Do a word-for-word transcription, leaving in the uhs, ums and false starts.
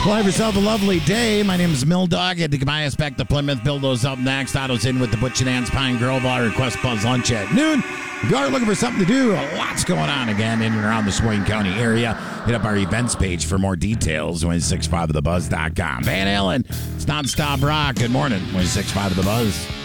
Well, have yourself a lovely day. My name is Mill Dog. Head to Cabayas back to Plymouth. Bill those up next. Otto's in with the Butch and Ann's Pine Grove Bar Request Buzz lunch at noon. If you are looking for something to do, lots going on again in and around the Swain County area. Hit up our events page for more details. one six five of the buzz dot com. Van Halen, it's nonstop rock. Good morning. one six five of the Buzz.